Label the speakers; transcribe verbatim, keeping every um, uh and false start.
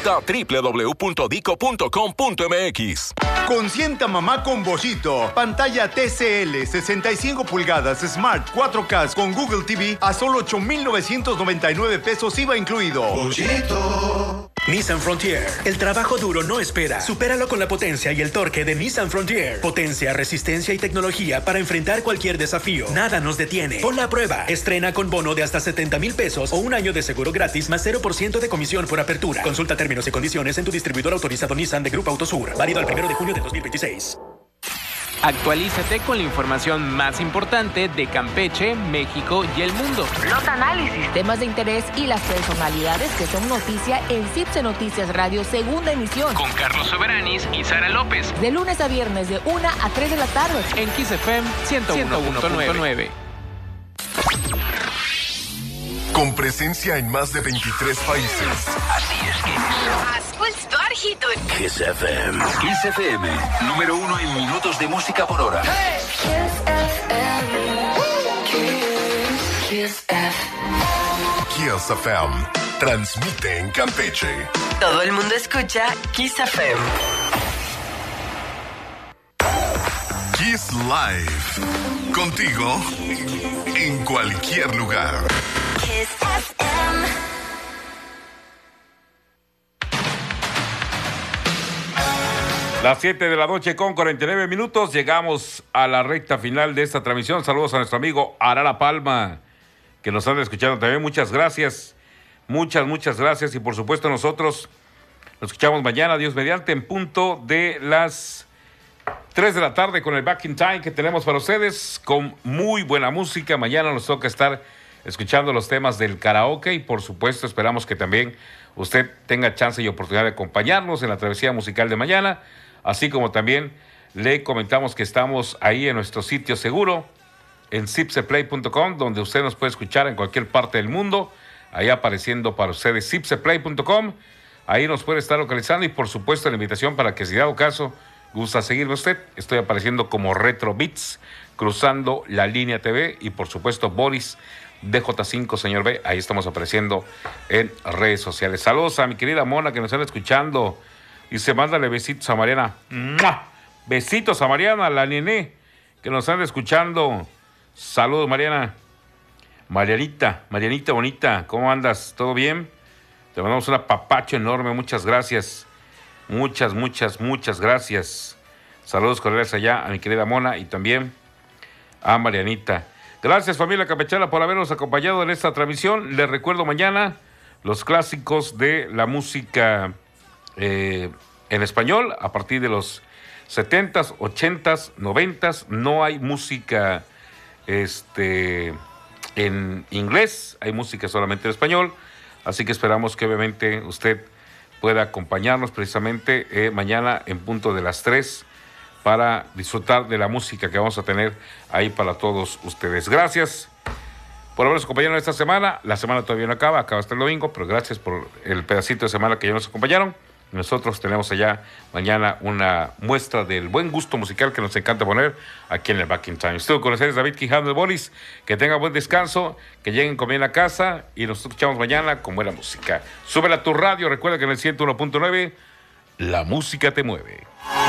Speaker 1: Visita doble u doble u doble u punto dico punto com punto eme equis.
Speaker 2: Consienta mamá con Bollito. Pantalla T C L sesenta y cinco pulgadas Smart cuatro K con Google T V a solo ocho mil novecientos noventa y nueve pesos I V A incluido.
Speaker 3: Bollito. Nissan Frontier. El trabajo duro no espera. Supéralo con la potencia y el torque de Nissan Frontier. Potencia, resistencia y tecnología para enfrentar cualquier desafío. Nada nos detiene. Ponla a prueba. Estrena con bono de hasta setenta mil pesos o un año de seguro gratis más cero por ciento de comisión por apertura. Consulta términos y condiciones en tu distribuidor autorizado Nissan de Grupo Autosur. Válido al primero de junio de dos mil veintiséis.
Speaker 4: Actualízate con la información más importante de Campeche, México y el mundo.
Speaker 5: Los análisis, temas de interés y las personalidades que son noticia en Cipse Noticias Radio Segunda Emisión.
Speaker 4: Con Carlos Soberanis y Sara López.
Speaker 5: De lunes a viernes de una a tres de la tarde.
Speaker 4: En Kiss F M ciento uno punto nueve.
Speaker 6: Con presencia en más de veintitrés países.
Speaker 7: Así es, Kiss. Kiss F M. Kiss F M, número uno en minutos de música por hora.
Speaker 8: Hey. Kiss F M. Kiss, Kiss F M.
Speaker 6: Kiss F M. Transmite en Campeche.
Speaker 9: Todo el mundo escucha Kiss F M.
Speaker 6: Kiss Live. Contigo en cualquier lugar.
Speaker 8: Kiss F M.
Speaker 10: Las siete de la noche con cuarenta y nueve minutos. Llegamos a la recta final de esta transmisión. Saludos a nuestro amigo Arara Palma, que nos anda escuchando también. Muchas gracias. Muchas, muchas gracias. Y por supuesto nosotros nos escuchamos mañana, Dios mediante, en punto de las tres de la tarde con el Back in Time que tenemos para ustedes, con muy buena música. Mañana nos toca estar escuchando los temas del karaoke y por supuesto esperamos que también usted tenga chance y oportunidad de acompañarnos en la travesía musical de mañana, así como también le comentamos que estamos ahí en nuestro sitio seguro, en zipse play punto com, donde usted nos puede escuchar en cualquier parte del mundo, ahí apareciendo para ustedes zipse play punto com, ahí nos puede estar localizando y por supuesto la invitación para que si dado caso gusta seguirme usted, estoy apareciendo como Retro Beats, cruzando la línea T V y por supuesto Boris D J cinco, señor B, ahí estamos apareciendo en redes sociales. Saludos a mi querida Mona que nos están escuchando. Dice, mándale besitos a Mariana. ¡Mua! Besitos a Mariana, la nené, que nos están escuchando. Saludos, Mariana. Marianita, Marianita bonita, ¿cómo andas? ¿Todo bien? Te mandamos un apapacho enorme, muchas gracias. Muchas, muchas, muchas gracias. Saludos cordiales allá a mi querida Mona y también a Marianita. Gracias, familia campechana, por habernos acompañado en esta transmisión. Les recuerdo mañana los clásicos de la música eh, en español a partir de los setentas, ochentas, noventas. No hay música este, en inglés, hay música solamente en español. Así que esperamos que obviamente usted pueda acompañarnos precisamente eh, mañana en punto de las tres para disfrutar de la música que vamos a tener ahí para todos ustedes. Gracias por habernos acompañado esta semana. La semana todavía no acaba, acaba hasta el domingo, pero gracias por el pedacito de semana que ya nos acompañaron. Nosotros tenemos allá mañana una muestra del buen gusto musical que nos encanta poner aquí en el Back in Time. Estuve con ustedes David Quijano de Boris. Que tengan buen descanso, que lleguen con bien a casa y nos escuchamos mañana con buena música. Súbela a tu radio, recuerda que en el ciento uno punto nueve la música te mueve.